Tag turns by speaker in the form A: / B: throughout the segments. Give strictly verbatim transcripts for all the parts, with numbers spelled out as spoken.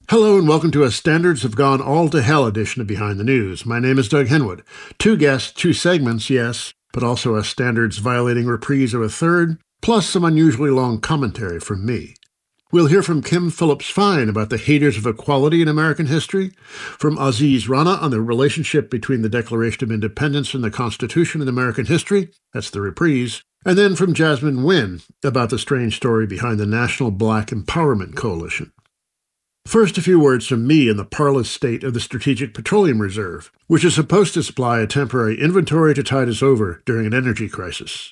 A: Hello and welcome to a Standards Have Gone All to Hell edition of Behind the News. My name is Doug Henwood. Two guests, two segments, yes, but also a standards violating reprise of a third, plus some unusually long commentary from me. We'll hear from Kim Phillips Fine about the haters of equality in American history, from Aziz Rana on the relationship between the Declaration of Independence and the Constitution in American history, that's the reprise, and then from Jasmine Wynn about the strange story behind the National Black Empowerment Coalition. First, a few words from me in the parlous state of the Strategic Petroleum Reserve, which is supposed to supply a temporary inventory to tide us over during an energy crisis.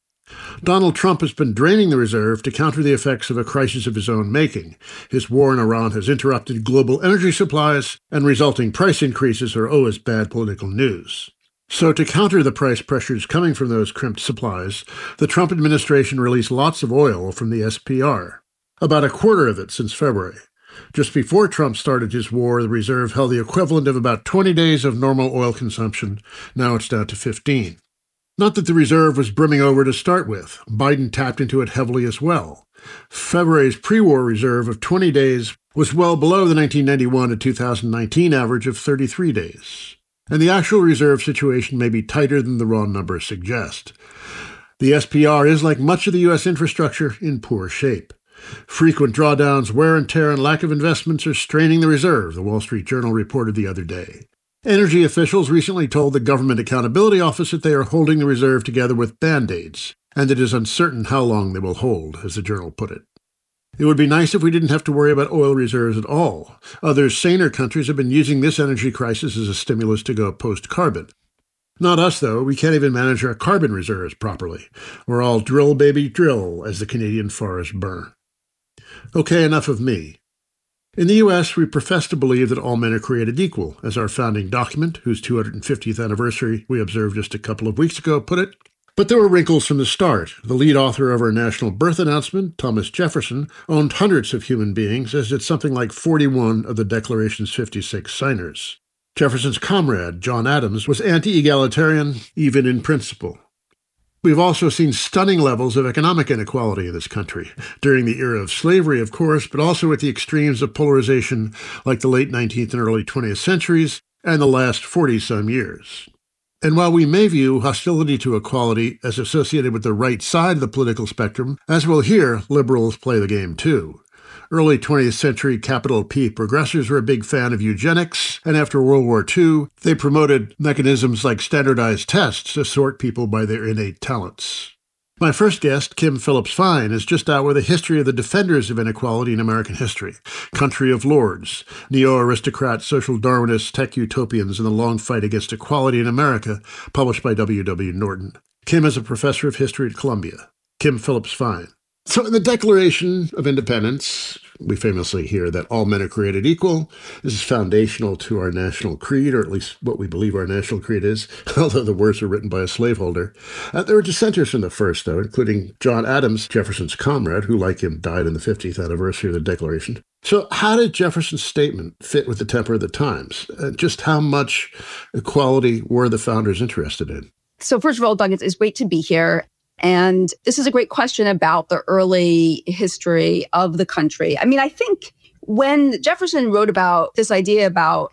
A: Donald Trump has been draining the reserve to counter the effects of a crisis of his own making. His war in Iran has interrupted global energy supplies, and resulting price increases are always bad political news. So to counter the price pressures coming from those crimped supplies, the Trump administration released lots of oil from the S P R, about a quarter of it since February. Just before Trump started his war, the reserve held the equivalent of about twenty days of normal oil consumption. Now it's down to fifteen. Not that the reserve was brimming over to start with. Biden tapped into it heavily as well. February's pre-war reserve of twenty days was well below the nineteen ninety-one to two thousand nineteen average of thirty-three days. And the actual reserve situation may be tighter than the raw numbers suggest. The S P R is, like much of the U S infrastructure, in poor shape. Frequent drawdowns, wear and tear, and lack of investments are straining the reserve, the Wall Street Journal reported the other day. Energy officials recently told the Government Accountability Office that they are holding the reserve together with Band-Aids, and it is uncertain how long they will hold, as the Journal put it. It would be nice if we didn't have to worry about oil reserves at all. Other saner countries have been using this energy crisis as a stimulus to go post-carbon. Not us, though. We can't even manage our carbon reserves properly. We're all drill, baby, drill, as the Canadian forests burn. Okay, enough of me. In the U S, we profess to believe that all men are created equal, as our founding document, whose two hundred fiftieth anniversary we observed just a couple of weeks ago, put it. But there were wrinkles from the start. The lead author of our national birth announcement, Thomas Jefferson, owned hundreds of human beings, as did something like forty-one of the Declaration's fifty-six signers. Jefferson's comrade, John Adams, was anti-egalitarian, even in principle. We've also seen stunning levels of economic inequality in this country, during the era of slavery, of course, but also at the extremes of polarization like the late nineteenth and early twentieth centuries and the last forty-some years. And while we may view hostility to equality as associated with the right side of the political spectrum, as we'll hear, liberals play the game too. Early twentieth century capital P progressives were a big fan of eugenics, and after World War Two, they promoted mechanisms like standardized tests to sort people by their innate talents. My first guest, Kim Phillips Fine, is just out with a history of the defenders of inequality in American history, Country of Lords, neo-aristocrats, social Darwinists, tech utopians, and the long fight against equality in America, published by W W Norton. Kim is a professor of history at Columbia. Kim Phillips Fine. So in the Declaration of Independence, we famously hear that all men are created equal. This is foundational to our national creed, or at least what we believe our national creed is, although the words are written by a slaveholder. Uh, there were dissenters from the first, though, including John Adams, Jefferson's comrade, who, like him, died on the fiftieth anniversary of the Declaration. So how did Jefferson's statement fit with the temper of the times? Uh, just how much equality were the founders interested in?
B: So first of all, Doug, it's, it's great to be here. And this is a great question about the early history of the country. I mean, I think when Jefferson wrote about this idea about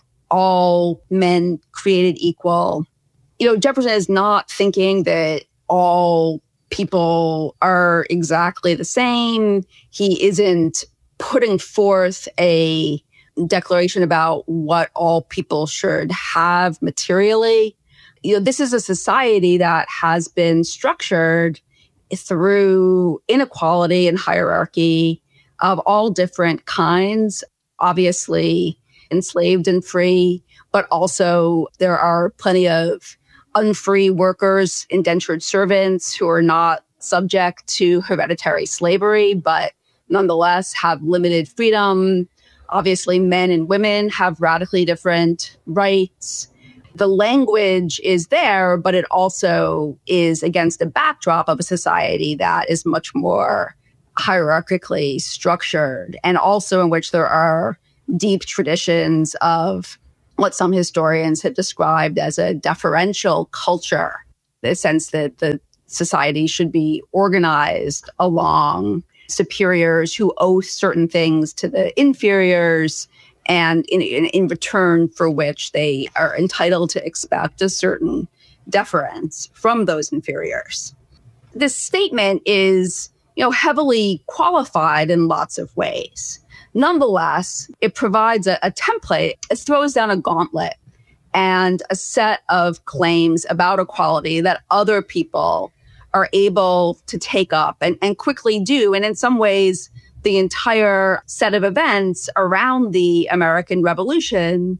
B: all men created equal, you know, Jefferson is not thinking that all people are exactly the same. He isn't putting forth a declaration about what all people should have materially. You know, this is a society that has been structured through inequality and hierarchy of all different kinds, obviously enslaved and free, but also there are plenty of unfree workers, indentured servants who are not subject to hereditary slavery, but nonetheless have limited freedom. Obviously, men and women have radically different rights. The language is there, but it also is against a backdrop of a society that is much more hierarchically structured, and also in which there are deep traditions of what some historians have described as a deferential culture, the sense that the society should be organized along superiors who owe certain things to the inferiors, and in, in, in return for which they are entitled to expect a certain deference from those inferiors. This statement is, you know, heavily qualified in lots of ways. Nonetheless, it provides a, a template. It throws down a gauntlet and a set of claims about equality that other people are able to take up and, and quickly do. And in some ways, the entire set of events around the American Revolution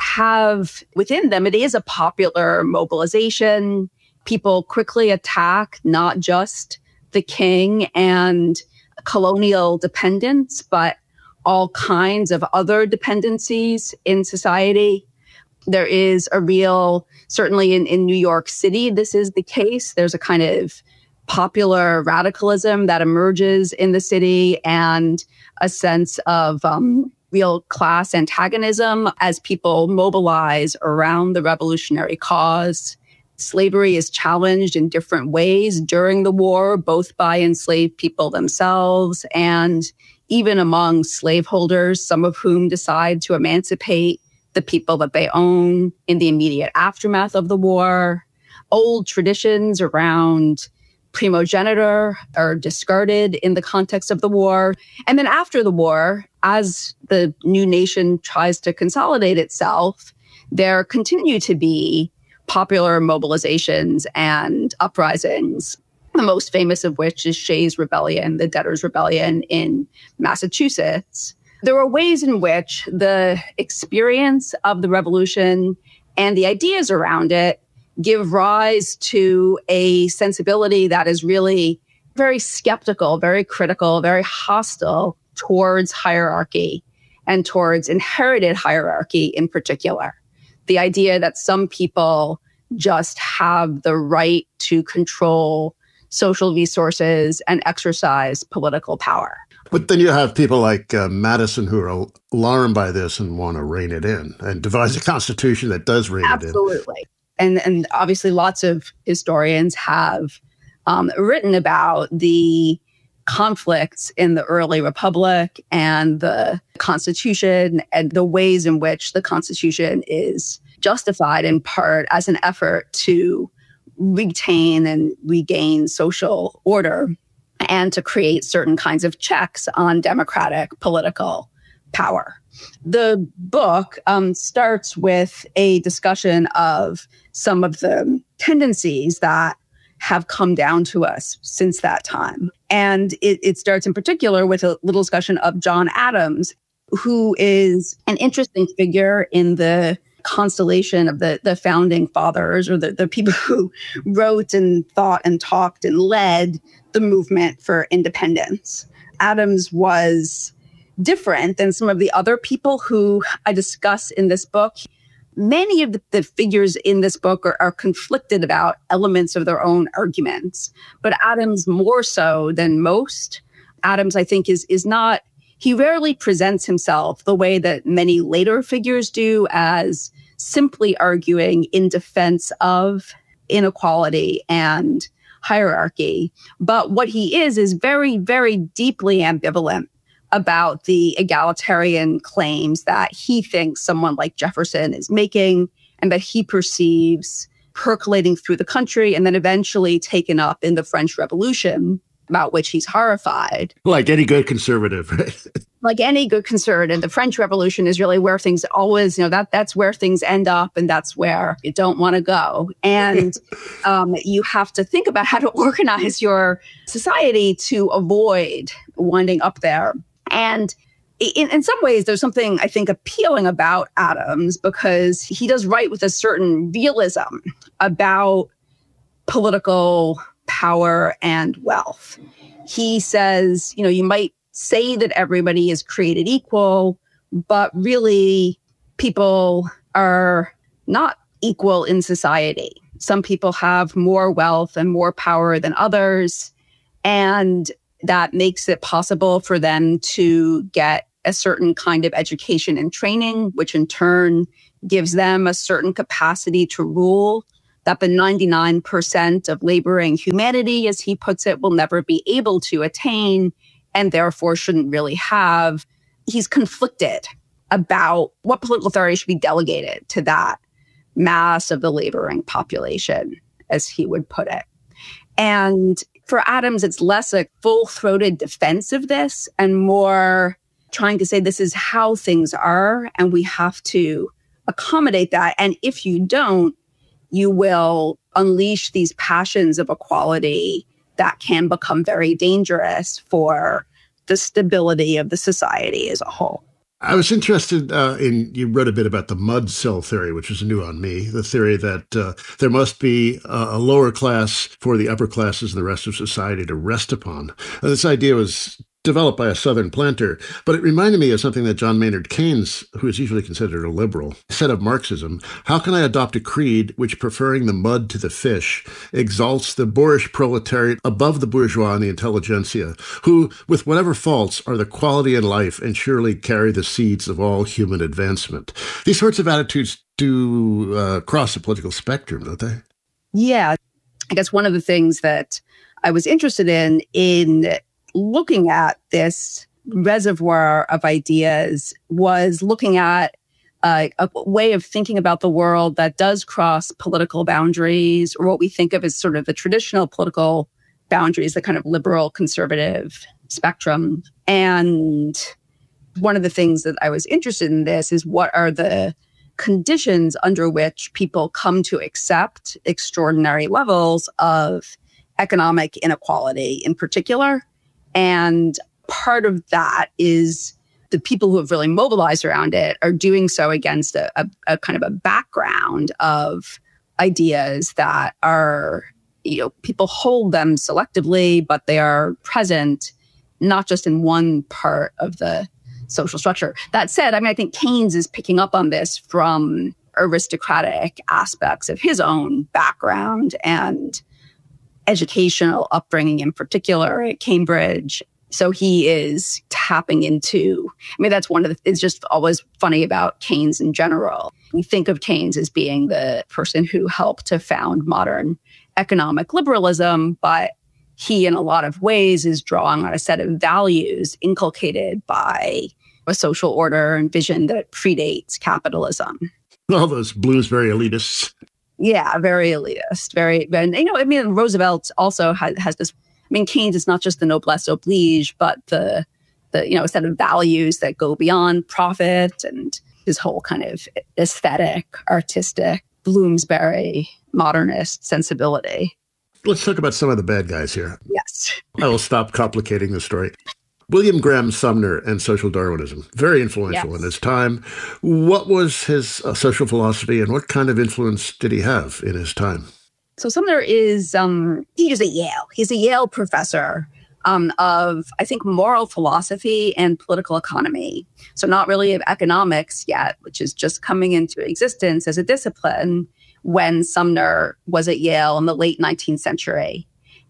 B: have within them, it is a popular mobilization. People quickly attack not just the king and colonial dependents, but all kinds of other dependencies in society. There is a real, certainly in, in New York City, this is the case. There's a kind of popular radicalism that emerges in the city and a sense of um, real class antagonism as people mobilize around the revolutionary cause. Slavery is challenged in different ways during the war, both by enslaved people themselves and even among slaveholders, some of whom decide to emancipate the people that they own in the immediate aftermath of the war. Old traditions around primogeniture are discarded in the context of the war. And then after the war, as the new nation tries to consolidate itself, there continue to be popular mobilizations and uprisings, the most famous of which is Shays' Rebellion, the Debtors' Rebellion in Massachusetts. There are ways in which the experience of the revolution and the ideas around it give rise to a sensibility that is really very skeptical, very critical, very hostile towards hierarchy and towards inherited hierarchy in particular. The idea that some people just have the right to control social resources and exercise political power.
A: But then you have people like uh, Madison who are alarmed by this and want to rein it in and devise a constitution that does rein
B: Absolutely.
A: it in.
B: Absolutely. And, and obviously lots of historians have um, written about the conflicts in the early republic and the Constitution and the ways in which the Constitution is justified in part as an effort to retain and regain social order and to create certain kinds of checks on democratic political power. The book um, starts with a discussion of some of the tendencies that have come down to us since that time. And it, it starts in particular with a little discussion of John Adams, who is an interesting figure in the constellation of the, the founding fathers, or the, the people who wrote and thought and talked and led the movement for independence. Adams was different than some of the other people who I discuss in this book. Many of the, the figures in this book are, are conflicted about elements of their own arguments, but Adams more so than most. Adams, I think, is is not, he rarely presents himself the way that many later figures do, as simply arguing in defense of inequality and hierarchy. But what he is, is very, very deeply ambivalent about the egalitarian claims that he thinks someone like Jefferson is making and that he perceives percolating through the country and then eventually taken up in the French Revolution, about which he's horrified.
A: Like any good conservative, right?
B: Like any good conservative, the French Revolution is really where things always, you know, that that's where things end up, and that's where you don't want to go. And um, you have to think about how to organize your society to avoid winding up there. And in, in some ways, there's something, I think, appealing about Adams, because he does write with a certain realism about political power and wealth. He says, you know, you might say that everybody is created equal, but really people are not equal in society. Some people have more wealth and more power than others, and that makes it possible for them to get a certain kind of education and training, which in turn gives them a certain capacity to rule that the ninety-nine percent of laboring humanity, as he puts it, will never be able to attain and therefore shouldn't really have. He's conflicted about what political authority should be delegated to that mass of the laboring population, as he would put it. And for Adams, it's less a full-throated defense of this and more trying to say this is how things are, and we have to accommodate that. And if you don't, you will unleash these passions of equality that can become very dangerous for the stability of the society as a whole.
A: I was interested uh, in, you wrote a bit about the mud cell theory, which is new on me, the theory that uh, there must be a, a lower class for the upper classes and the rest of society to rest upon. Uh, this idea was developed by a Southern planter, but it reminded me of something that John Maynard Keynes, who is usually considered a liberal, said of Marxism: how can I adopt a creed which, preferring the mud to the fish, exalts the boorish proletariat above the bourgeois and the intelligentsia, who, with whatever faults, are the quality in life and surely carry the seeds of all human advancement? These sorts of attitudes do uh, cross the political spectrum, don't they?
B: Yeah. I guess one of the things that I was interested in in looking at this reservoir of ideas was looking at uh, a way of thinking about the world that does cross political boundaries, or what we think of as sort of the traditional political boundaries, the kind of liberal conservative spectrum. And one of the things that I was interested in this is what are the conditions under which people come to accept extraordinary levels of economic inequality in particular. And part of that is the people who have really mobilized around it are doing so against a, a, a kind of a background of ideas that are, you know, people hold them selectively, but they are present not just in one part of the social structure. That said, I mean, I think Keynes is picking up on this from aristocratic aspects of his own background and educational upbringing in particular at Cambridge. So he is tapping into, I mean, that's one of the, it's just always funny about Keynes in general. We think of Keynes as being the person who helped to found modern economic liberalism, but he, in a lot of ways, is drawing on a set of values inculcated by a social order and vision that predates capitalism.
A: All those Bloomsbury elitists.
B: Yeah, very elitist, very, and, you know, I mean, Roosevelt also has, has this, I mean, Keynes is not just the noblesse oblige, but the, the, you know, set of values that go beyond profit and his whole kind of aesthetic, artistic, Bloomsbury, modernist sensibility.
A: Let's talk about some of the bad guys here.
B: Yes.
A: I will stop complicating the story. William Graham Sumner and social Darwinism, very influential yes. in his time. What was his uh, social philosophy and what kind of influence did he have in his time?
B: So Sumner is, um, he is at Yale. He's a Yale professor um, of, I think, moral philosophy and political economy. So not really of economics yet, which is just coming into existence as a discipline when Sumner was at Yale in the late nineteenth century.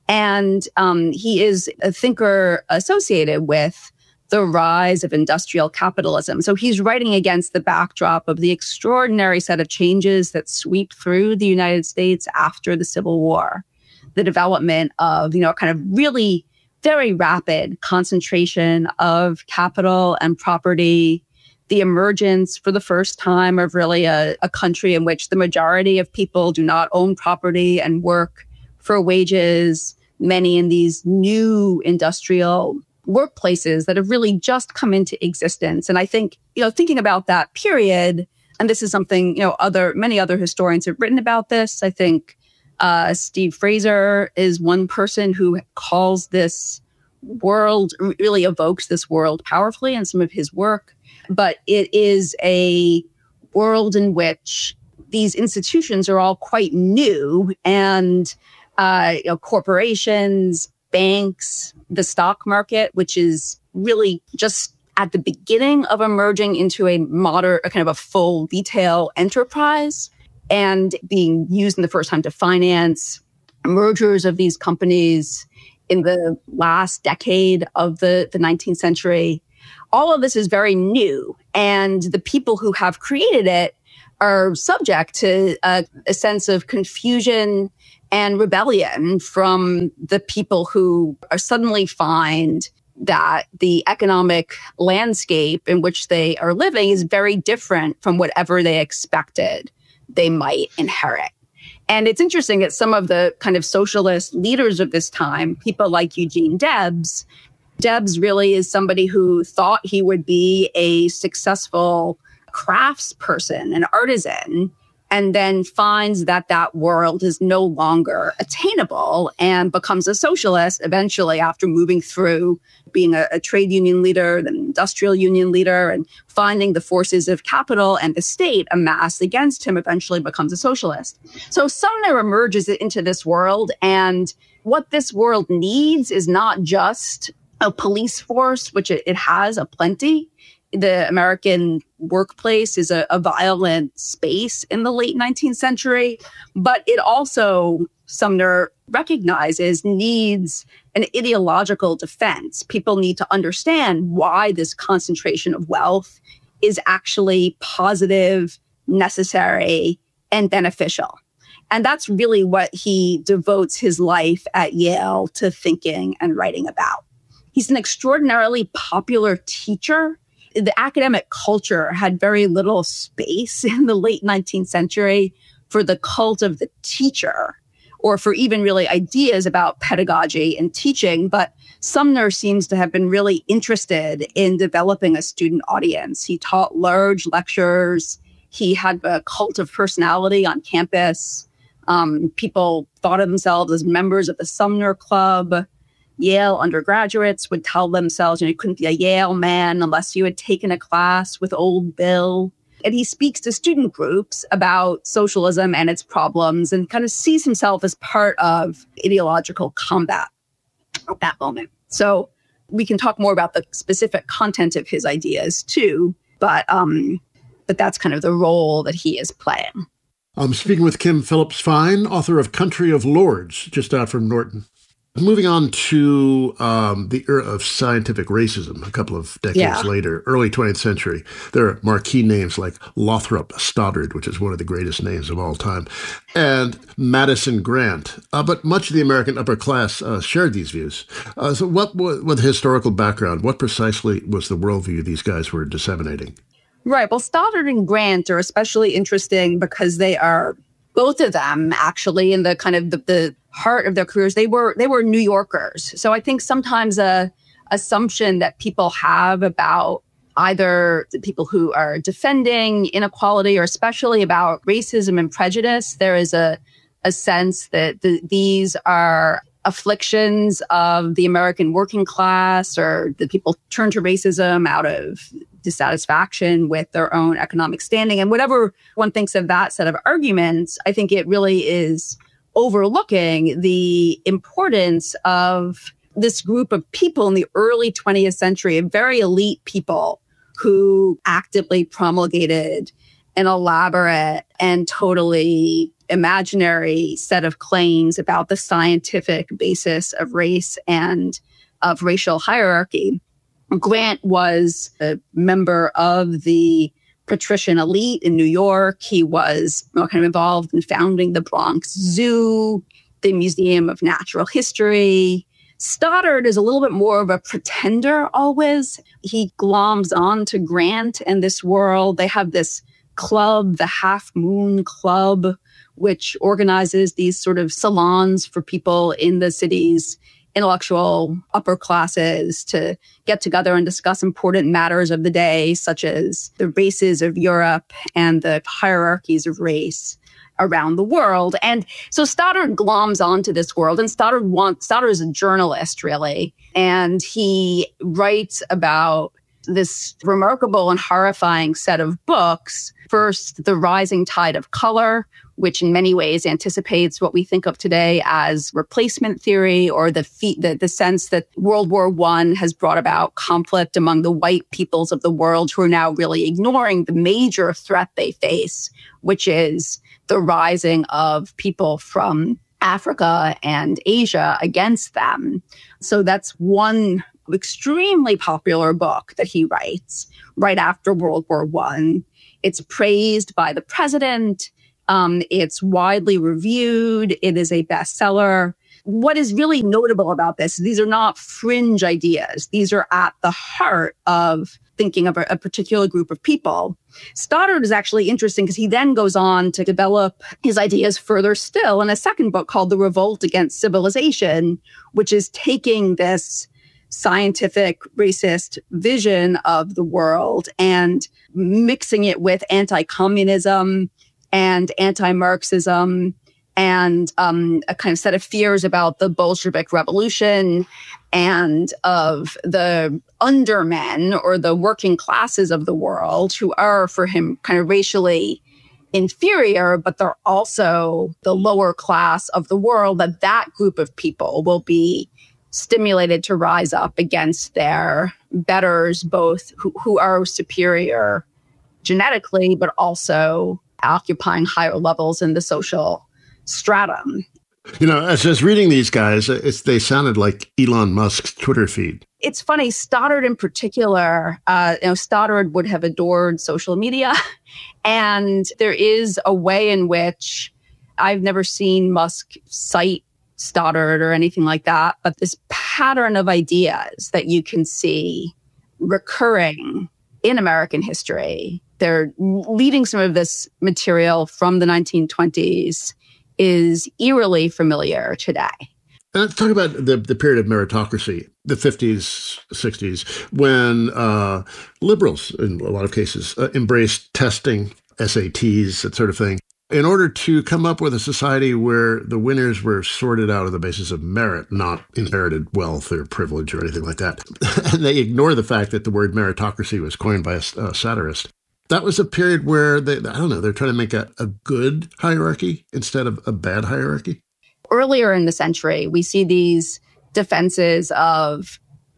B: And um, he is a thinker associated with the rise of industrial capitalism. So he's writing against the backdrop of the extraordinary set of changes that sweep through the United States after the Civil War. The development of, you know, kind of really very rapid concentration of capital and property, the emergence for the first time of really a, a country in which the majority of people do not own property and work for wages, many in these new industrial workplaces that have really just come into existence. And I think, you know, thinking about that period, and this is something, you know, other, many other historians have written about this. I think uh, Steve Fraser is one person who calls this world, really evokes this world powerfully in some of his work. But it is a world in which these institutions are all quite new, and uh, you know, corporations, banks, the stock market, which is really just at the beginning of emerging into a modern, a kind of a full retail enterprise and being used in the first time to finance mergers of these companies in the last decade of the, the nineteenth century. All of this is very new, and the people who have created it are subject to a, a sense of confusion and rebellion from the people who are suddenly find that the economic landscape in which they are living is very different from whatever they expected they might inherit. And it's interesting that some of the kind of socialist leaders of this time, people like Eugene Debs, Debs really is somebody who thought he would be a successful craftsperson, an artisan, and then finds that that world is no longer attainable and becomes a socialist eventually after moving through being a, a trade union leader, then industrial union leader, and finding the forces of capital and the state amassed against him, eventually becomes a socialist. So Sumner emerges into this world, and what this world needs is not just a police force, which it, it has aplenty. The American workplace is a, a violent space in the late nineteenth century, but it also, Sumner recognizes, needs an ideological defense. People need to understand why this concentration of wealth is actually positive, necessary, and beneficial. And that's really what he devotes his life at Yale to thinking and writing about. He's an extraordinarily popular teacher. The academic culture had very little space in the late nineteenth century for the cult of the teacher or for even really ideas about pedagogy and teaching. But Sumner seems to have been really interested in developing a student audience. He taught large lectures. He had a cult of personality on campus. Um, people thought of themselves as members of the Sumner Club. Yale undergraduates would tell themselves, you know, you couldn't be a Yale man unless you had taken a class with old Bill. And he speaks to student groups about socialism and its problems and kind of sees himself as part of ideological combat at that moment. So we can talk more about the specific content of his ideas too, but um, but that's kind of the role that he is playing.
A: I'm speaking with Kim Phillips Fine, author of Country of Lords, just out from Norton. Moving on to um, the era of scientific racism, a couple of decades yeah. later, early twentieth century, there are marquee names like Lothrop Stoddard, which is one of the greatest names of all time, and Madison Grant. Uh, but much of the American upper class uh, shared these views. Uh, so what, what, with the historical background, what precisely was the worldview these guys were disseminating?
B: Right. Well, Stoddard and Grant are especially interesting because they are, both of them actually, in the kind of the, the heart of their careers, they were they were New Yorkers. So I think sometimes a assumption that people have about either the people who are defending inequality or especially about racism and prejudice, there is a a sense that the, these are afflictions of the American working class, or the people turn to racism out of dissatisfaction with their own economic standing. And whatever one thinks of that set of arguments, I think it really is overlooking the importance of this group of people in the early twentieth century, of very elite people who actively promulgated an elaborate and totally imaginary set of claims about the scientific basis of race and of racial hierarchy. Grant was a member of the patrician elite in New York. He was kind of involved in founding the Bronx Zoo, the Museum of Natural History. Stoddard is a little bit more of a pretender always. He gloms on to Grant and this world. They have this club, the Half Moon Club, which organizes these sort of salons for people in the city's intellectual upper classes to get together and discuss important matters of the day, such as the races of Europe and the hierarchies of race around the world. And so Stoddard gloms onto this world, and Stoddard wants, Stoddard is a journalist, really, and he writes about this remarkable and horrifying set of books. First, The Rising Tide of Color, which in many ways anticipates what we think of today as replacement theory, or the fe- the, the sense that World War One has brought about conflict among the white peoples of the world who are now really ignoring the major threat they face, which is the rising of people from Africa and Asia against them. So that's one extremely popular book that he writes right after World War One. It's praised by the president. Um, it's widely reviewed. It is a bestseller. what is really notable about this, these are not fringe ideas. These are at the heart of thinking of a, a particular group of people. Stoddard is actually interesting because he then goes on to develop his ideas further still in a second book called The Revolt Against Civilization, which is taking this scientific racist vision of the world and mixing it with anti-communism and anti-Marxism and um, a kind of set of fears about the Bolshevik Revolution and of the undermen or the working classes of the world who are, for him, kind of racially inferior, but they're also the lower class of the world, that that group of people will be stimulated to rise up against their betters, both who, who are superior genetically, but also occupying higher levels in the social stratum.
A: You know, as I was reading these guys, it's, they sounded like Elon Musk's Twitter feed.
B: It's funny, Stoddard in particular, uh, you know, Stoddard would have adored social media. And there is a way in which I've never seen Musk cite Stoddard or anything like that, but this pattern of ideas that you can see recurring in American history, they're leading some of this material from the nineteen twenties is eerily familiar today.
A: And let's talk about the, the period of meritocracy, the fifties, sixties, when uh, liberals, in a lot of cases, uh, embraced testing, S A Ts, that sort of thing, in order to come up with a society where the winners were sorted out on the basis of merit, not inherited wealth or privilege or anything like that. And they ignore the fact that the word meritocracy was coined by a, a satirist. That was a period where, they, I don't know, they're trying to make a, a good hierarchy instead of a bad hierarchy.
B: Earlier in the century, we see these defenses of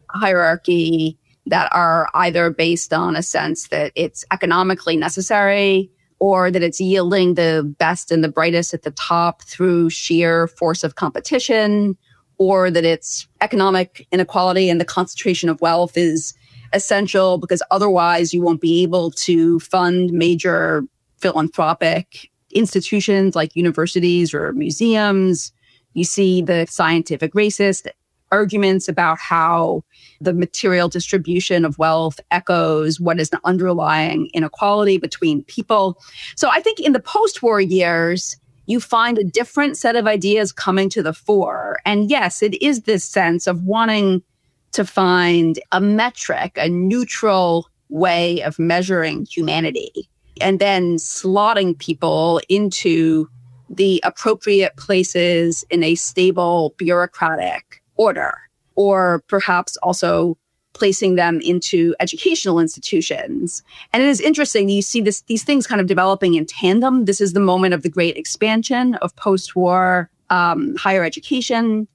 B: hierarchy that are either based on a sense that it's economically necessary or that it's yielding the best and the brightest at the top through sheer force of competition, or that it's economic inequality and the concentration of wealth is essential because otherwise you won't be able to fund major philanthropic institutions like universities or museums. You see the scientific racist arguments about how the material distribution of wealth echoes what is an underlying inequality between people. So I think in the post-war years, you find a different set of ideas coming to the fore. And yes, it is this sense of wanting to find a metric, a neutral way of measuring humanity, and then slotting people into the appropriate places in a stable bureaucratic order, or perhaps also placing them into educational institutions. And it is interesting, you see this, these things kind of developing in tandem. This is the moment of the great expansion of post-war um, higher education.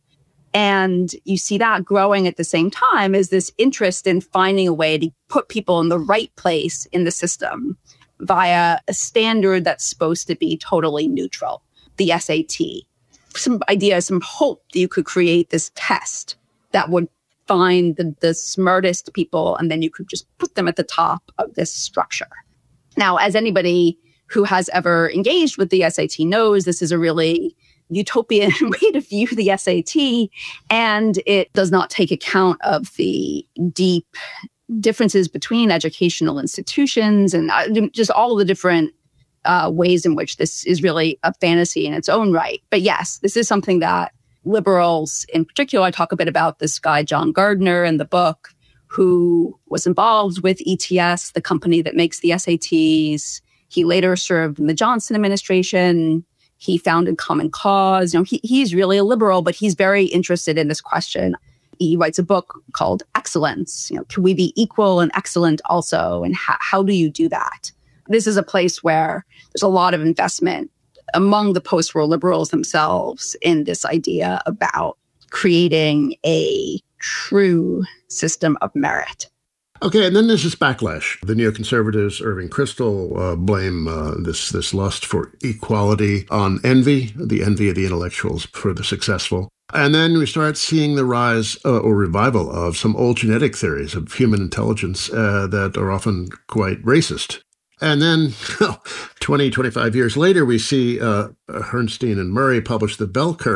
B: And you see that growing at the same time as this interest in finding a way to put people in the right place in the system via a standard that's supposed to be totally neutral, the S A T. Some idea, some hope that you could create this test that would find the, the smartest people, and then you could just put them at the top of this structure. Now, as anybody who has ever engaged with the S A T knows, this is a really utopian way to view the S A T, and it does not take account of the deep differences between educational institutions and just all of the different uh, ways in which this is really a fantasy in its own right. But yes, this is something that liberals in particular, I talk a bit about this guy, John Gardner, in the book, who was involved with E T S, the company that makes the S A Ts. He later served in the Johnson administration. He founded Common Cause. You know, he, he's really a liberal, but he's very interested in this question. He writes a book called Excellence. You know, can we be equal and excellent also? And how, how do you do that? This is a place where there's a lot of investment among the post-war liberals themselves in this idea about creating a true system of merit.
A: Okay, and then there's this backlash. The neoconservatives, Irving Kristol, uh, blame uh, this this lust for equality on envy, the envy of the intellectuals for the successful. And then we start seeing the rise uh, or revival of some old genetic theories of human intelligence uh, that are often quite racist. And then twenty, twenty-five years later, we see uh, Herrnstein and Murray publish the bell curve,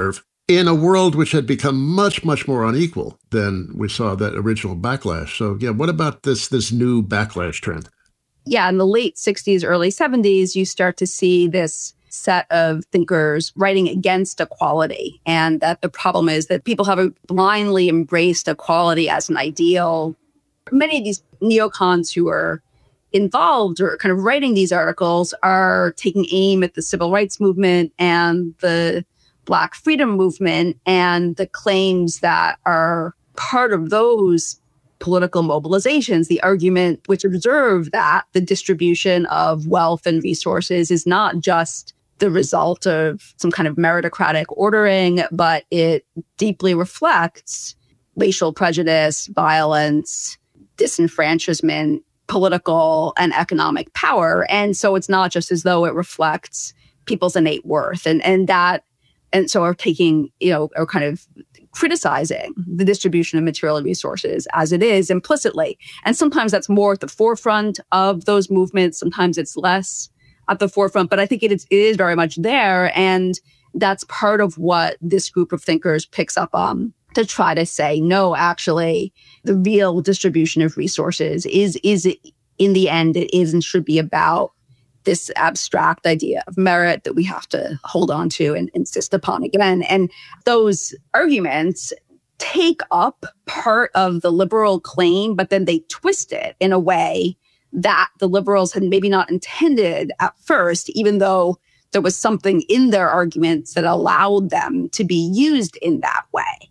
A: in a world which had become much, much more unequal than we saw that original backlash. So, yeah, what about this this new backlash trend?
B: Yeah, in the late sixties, early seventies, you start to see this set of thinkers writing against equality. And that the problem is that people have blindly embraced equality as an ideal. Many of these neocons who are involved or kind of writing these articles are taking aim at the civil rights movement and the Black freedom movement and the claims that are part of those political mobilizations, the argument which observe that the distribution of wealth and resources is not just the result of some kind of meritocratic ordering, but it deeply reflects racial prejudice, violence, disenfranchisement, political and economic power. And so it's not just as though it reflects people's innate worth. And, and that, and so are taking, you know, are kind of criticizing the distribution of material resources as it is implicitly. And sometimes that's more at the forefront of those movements. Sometimes it's less at the forefront, but I think it is, it is very much there. And that's part of what this group of thinkers picks up on to try to say, no, actually, the real distribution of resources is, is in the end, it is and should be about this abstract idea of merit that we have to hold on to and insist upon again. And those arguments take up part of the liberal claim, but then they twist it in a way that the liberals had maybe not intended at first, even though there was something in their arguments that allowed them to be used in that way.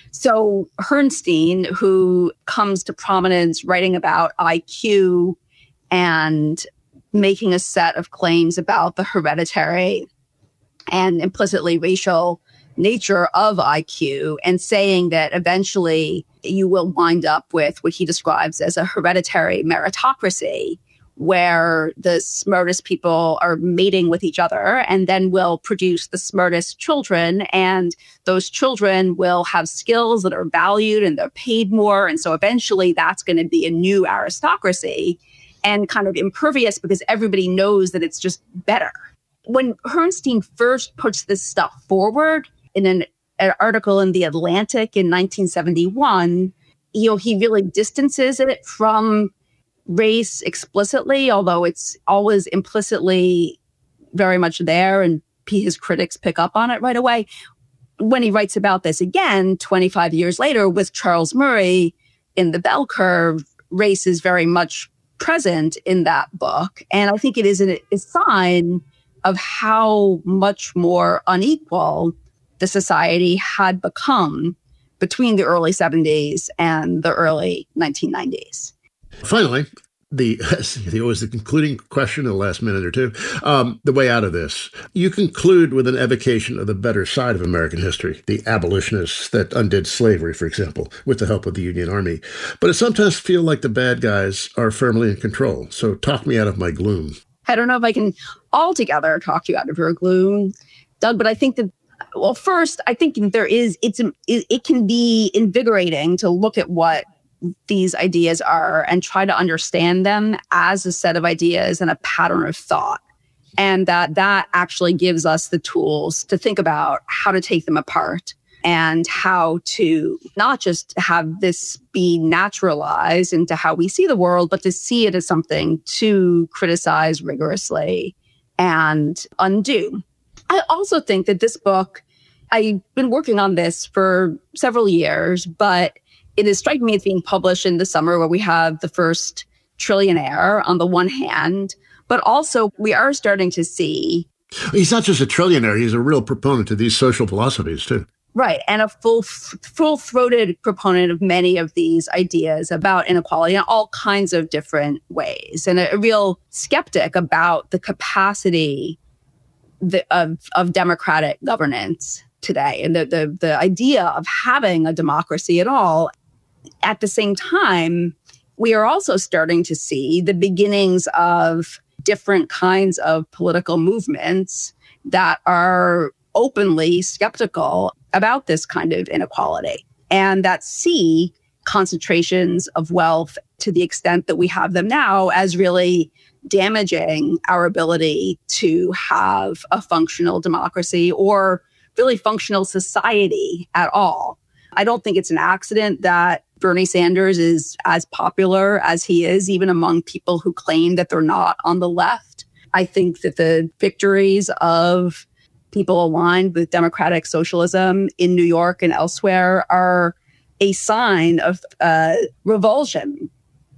B: So Herrnstein, who comes to prominence writing about I Q and making a set of claims about the hereditary and implicitly racial nature of I Q, and saying that eventually you will wind up with what he describes as a hereditary meritocracy, where the smartest people are mating with each other and then will produce the smartest children. And those children will have skills that are valued and they're paid more. And so eventually that's going to be a new aristocracy and kind of impervious because everybody knows that it's just better. When Herrnstein first puts this stuff forward in an, an article in The Atlantic in nineteen seventy-one, you know, he really distances it from race explicitly, although it's always implicitly very much there and his critics pick up on it right away. When he writes about this again, twenty-five years later with Charles Murray in The Bell Curve, race is very much present in that book. And I think it is a, a sign of how much more unequal the society had become between the early seventies and the early nineteen nineties.
A: Finally, the, the always the concluding question in the last minute or two, um, the way out of this. You conclude with an evocation of the better side of American history, the abolitionists that undid slavery, for example, with the help of the Union Army. But it sometimes feels like the bad guys are firmly in control. So talk me out of my gloom.
B: I don't know if I can altogether talk you out of your gloom, Doug, but I think that, well, first, I think there is, it's it, it can be invigorating to look at what these ideas are and try to understand them as a set of ideas and a pattern of thought. And that that actually gives us the tools to think about how to take them apart and how to not just have this be naturalized into how we see the world, but to see it as something to criticize rigorously and undo. I also think that this book, I've been working on this for several years, but it is striking me as being published in the summer where we have the first trillionaire on the one hand, but also we are starting to see...
A: He's not just a trillionaire, he's a real proponent of these social philosophies too.
B: Right, and a full, full-throated proponent of many of these ideas about inequality in all kinds of different ways, and a, a real skeptic about the capacity the, of, of democratic governance today and the, the, the idea of having a democracy at all. At the same time, we are also starting to see the beginnings of different kinds of political movements that are openly skeptical about this kind of inequality and that see concentrations of wealth to the extent that we have them now as really damaging our ability to have a functional democracy or really functional society at all. I don't think it's an accident that Bernie Sanders is as popular as he is, even among people who claim that they're not on the left. I think that the victories of people aligned with democratic socialism in New York and elsewhere are a sign of uh, revulsion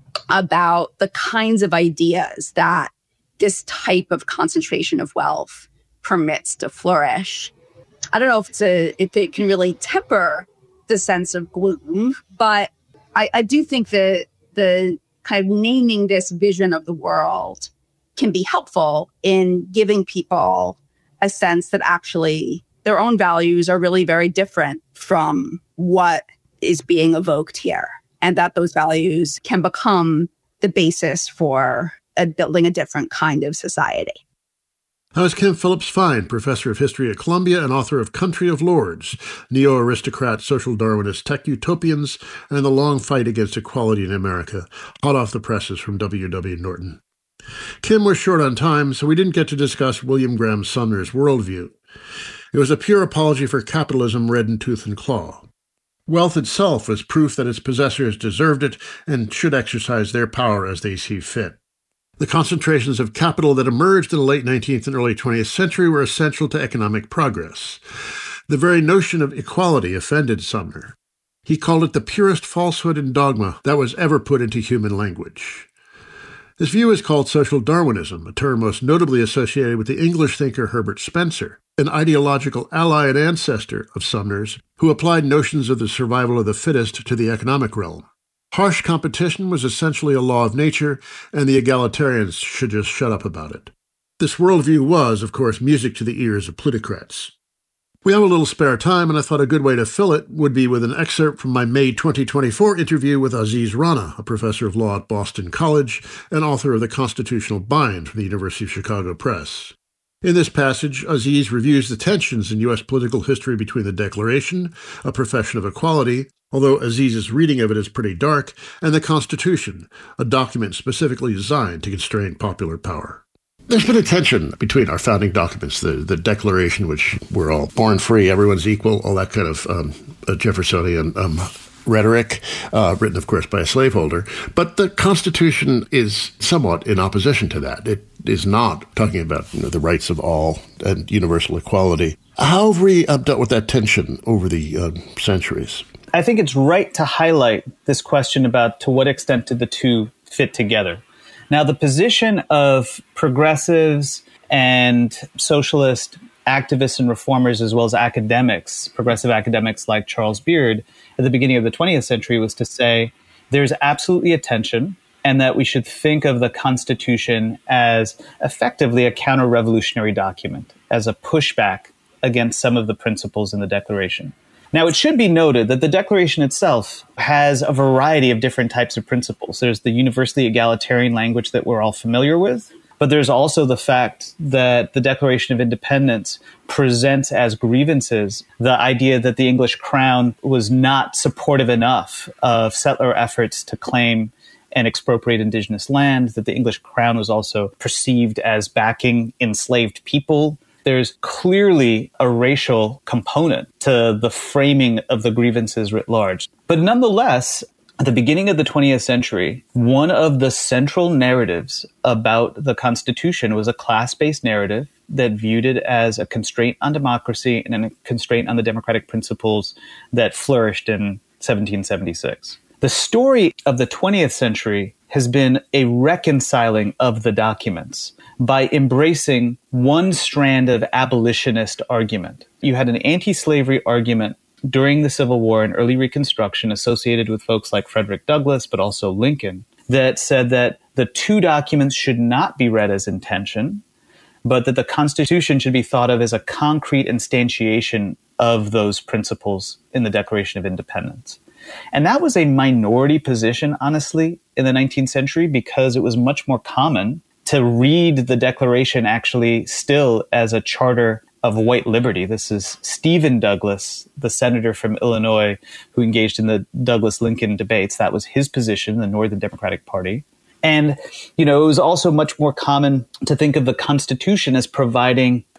B: about the kinds of ideas that this type of concentration of wealth permits to flourish. I don't know if it's a, if it can really temper the sense of gloom, but I, I do think that the kind of naming this vision of the world can be helpful in giving people a sense that actually their own values are really very different from what is being evoked here, and that those values can become the basis for a, building a different kind of society.
A: That was Kim Phillips-Fine, professor of history at Columbia and author of Country of Lords, Neo-Aristocrat, Social Darwinist Tech Utopians, and the Long Fight Against Equality in America, hot off the presses from W W Norton. Kim was short on time, so we didn't get to discuss William Graham Sumner's worldview. It was a pure apology for capitalism read in tooth and claw. Wealth itself was proof that its possessors deserved it and should exercise their power as they see fit. The concentrations of capital that emerged in the late nineteenth and early twentieth century were essential to economic progress. The very notion of equality offended Sumner. He called it the purest falsehood and dogma that was ever put into human language. This view is called social Darwinism, a term most notably associated with the English thinker Herbert Spencer, an ideological ally and ancestor of Sumner's, who applied notions of the survival of the fittest to the economic realm. Harsh competition was essentially a law of nature, and the egalitarians should just shut up about it. This worldview was, of course, music to the ears of plutocrats. We have a little spare time, and I thought a good way to fill it would be with an excerpt from my May twenty twenty-four interview with Aziz Rana, a professor of law at Boston College and author of The Constitutional Bind from the University of Chicago Press. In this passage, Aziz reviews the tensions in U S political history between the Declaration, a profession of equality, although Aziz's reading of it is pretty dark, and the Constitution, a document specifically designed to constrain popular power. There's been a tension between our founding documents, the, the Declaration, which we're all born free, everyone's equal, all that kind of um, Jeffersonian um, rhetoric, uh, written, of course, by a slaveholder. But the Constitution is somewhat in opposition to that. It is not talking about you know, the rights of all and universal equality. How have we uh, dealt with that tension over the uh, centuries?
C: I think it's right to highlight this question about to what extent did the two fit together. Now, the position of progressives and socialist activists and reformers, as well as academics, progressive academics like Charles Beard, at the beginning of the twentieth century was to say there's absolutely a tension and that we should think of the Constitution as effectively a counter-revolutionary document, as a pushback against some of the principles in the Declaration. Now, it should be noted that the Declaration itself has a variety of different types of principles. There's the universally egalitarian language that we're all familiar with, but there's also the fact that the Declaration of Independence presents as grievances the idea that the English crown was not supportive enough of settler efforts to claim and expropriate indigenous land, that the English crown was also perceived as backing enslaved people. There's clearly a racial component to the framing of the grievances writ large. But nonetheless, at the beginning of the twentieth century, one of the central narratives about the Constitution was a class-based narrative that viewed it as a constraint on democracy and a constraint on the democratic principles that flourished in seventeen seventy-six. The story of the twentieth century has been a reconciling of the documents by embracing one strand of abolitionist argument. You had an anti-slavery argument during the Civil War and early Reconstruction associated with folks like Frederick Douglass, but also Lincoln, that said that the two documents should not be read as in tension, but that the Constitution should be thought of as a concrete instantiation of those principles in the Declaration of Independence. And that was a minority position, honestly, in the nineteenth century, because it was much more common to read the Declaration actually still as a charter of white liberty. This is Stephen Douglas, the senator from Illinois who engaged in the Douglas-Lincoln debates. That was his position in the Northern Democratic Party. And, you know, it was also much more common to think of the Constitution as providing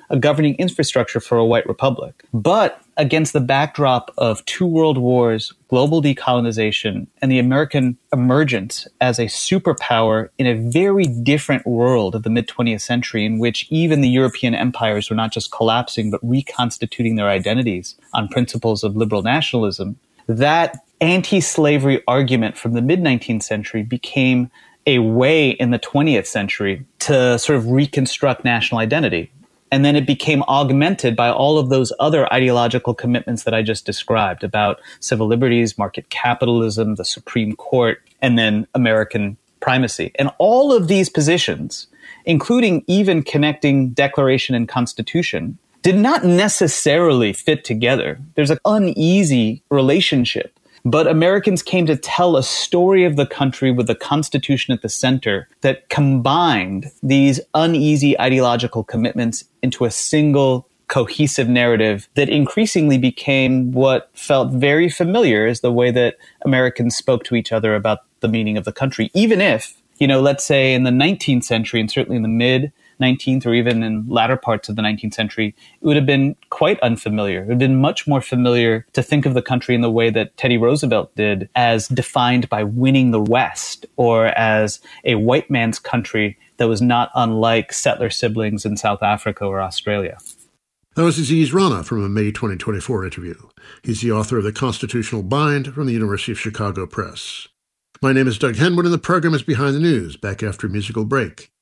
C: a governing infrastructure for a white republic. But against the backdrop of two world wars, global decolonization, and the American emergence as a superpower in a very different world of the mid-twentieth century, in which even the European empires were not just collapsing, but reconstituting their identities on principles of liberal nationalism, that anti-slavery argument from the mid-nineteenth century became a way in the twentieth century to sort of reconstruct national identity. And then it became augmented by all of those other ideological commitments that I just described about civil liberties, market capitalism, the Supreme Court, and then American primacy. And all of these positions, including even connecting Declaration and Constitution, did not necessarily fit together. There's an uneasy relationship. But Americans came to tell a story of the country with the Constitution at the center that combined these uneasy ideological commitments into a single cohesive narrative that increasingly became what felt very familiar as the way that Americans spoke to each other about the meaning of the country. Even if, you know, let's say in the nineteenth century, and certainly in the mid nineteenth or even in latter parts of the nineteenth century, it would have been quite unfamiliar. It would have been much more familiar to think of the country in the way that Teddy Roosevelt did, as defined by winning the West, or as a white man's country that was not unlike settler siblings in South Africa or Australia.
A: That was Aziz Rana from a May twenty twenty-four interview. He's the author of The Constitutional Bind from the University of Chicago Press. My name is Doug Henwood, and the program is Behind the News, back after a musical break.